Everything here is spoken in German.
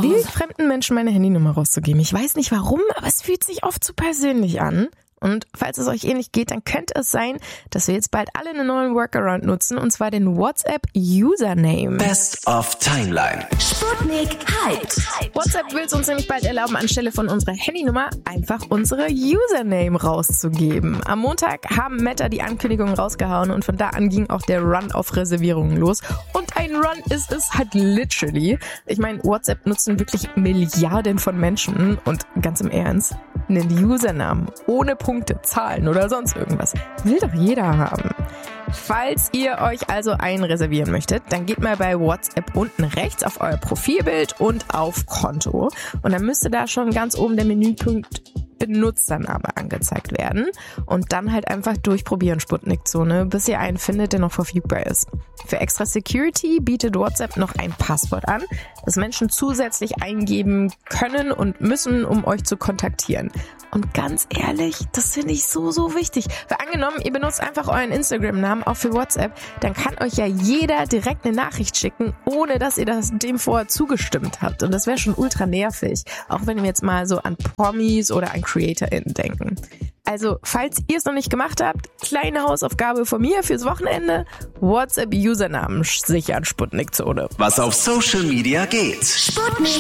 wildfremden Menschen meine Handynummer rauszugeben. Ich weiß nicht warum, aber es fühlt sich oft zu persönlich an. Und falls es euch ähnlich geht, dann könnte es sein, dass wir jetzt bald alle einen neuen Workaround nutzen, und zwar den WhatsApp-Username. Best of Timeline. Sputnik Hyped. WhatsApp will es uns nämlich bald erlauben, anstelle von unserer Handynummer einfach unsere Username rauszugeben. Am Montag haben Meta die Ankündigung rausgehauen und von da an ging auch der Run auf Reservierungen los. Und ein Run ist es halt literally. Ich meine, WhatsApp nutzen wirklich Milliarden von Menschen und ganz im Ernst, einen Usernamen ohne Punkte, Zahlen oder sonst irgendwas will doch jeder haben. Falls ihr euch also einen reservieren möchtet, dann geht mal bei WhatsApp unten rechts auf euer Profilbild und auf Konto. Und dann müsste da schon ganz oben der Menüpunkt Benutzername angezeigt werden. Und dann halt einfach durchprobieren, Sputnik-Zone, bis ihr einen findet, der noch verfügbar ist. Für extra Security bietet WhatsApp noch ein Passwort an, das Menschen zusätzlich eingeben können und müssen, um euch zu kontaktieren. Und ganz ehrlich, das finde ich so wichtig. Weil angenommen, ihr benutzt einfach euren Instagram-Namen auch für WhatsApp, dann kann euch ja jeder direkt eine Nachricht schicken, ohne dass ihr dem vorher zugestimmt habt. Und das wäre schon ultra nervig. Auch wenn wir jetzt mal so an Promis oder an CreatorInnen denken. Also, falls ihr es noch nicht gemacht habt, kleine Hausaufgabe von mir fürs Wochenende: WhatsApp-Usernamen sichern, Sputnik-Zone. Was auf Social Media geht. Sputnik